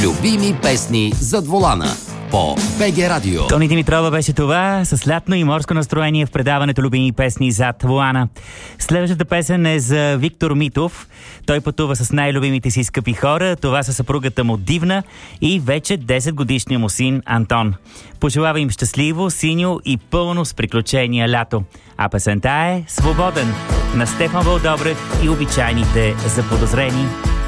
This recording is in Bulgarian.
Любими песни зад волана по БГ Радио. Тони Димитрова беше това с лятно и морско настроение в предаването Любими песни зад волана. Следващата песен е за Виктор Митов. Той пътува с най-любимите си скъпи хора. Това са съпругата му Дивна и вече 10-годишния му син Антон. Пожелава им щастливо, синьо и пълно с приключения лято. А песента е "Свободен" на Стефан Вълдобрев и обичайните заподозрени.